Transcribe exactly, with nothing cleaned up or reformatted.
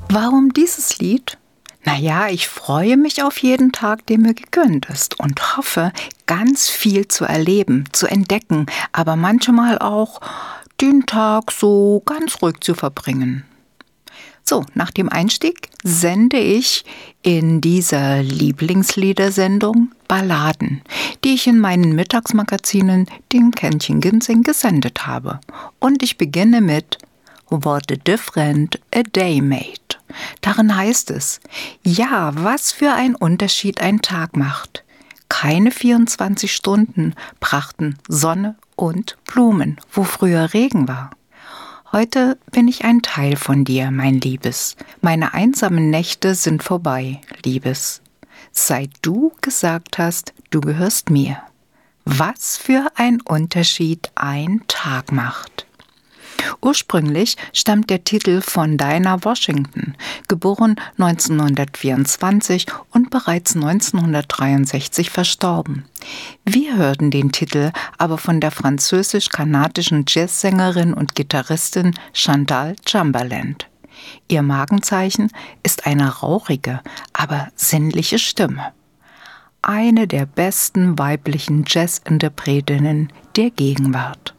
Warum dieses Lied? Naja, ich freue mich auf jeden Tag, der mir gegönnt ist und hoffe, ganz viel zu erleben, zu entdecken, aber manchmal auch den Tag so ganz ruhig zu verbringen. So, nach dem Einstieg sende ich in dieser Lieblingsliedersendung Balladen, die ich in meinen Mittagsmagazinen, dem Kännchen Ginseng, gesendet habe. Und ich beginne mit What a Difference a Day Made. Darin heißt es, ja, was für ein Unterschied ein Tag macht. Keine vierundzwanzig Stunden brachten Sonne und Blumen, wo früher Regen war. Heute bin ich ein Teil von dir, mein Liebes. Meine einsamen Nächte sind vorbei, Liebes. Seit du gesagt hast, du gehörst mir. Was für ein Unterschied ein Tag macht. Ursprünglich stammt der Titel von Dinah Washington, geboren neunzehnhundertvierundzwanzig und bereits neunzehnhundertdreiundsechzig verstorben. Wir hörten den Titel aber von der französisch-kanadischen Jazzsängerin und Gitarristin Chantal Chamberlain. Ihr Markenzeichen ist eine rauchige, aber sinnliche Stimme. Eine der besten weiblichen Jazzinterpretinnen der Gegenwart.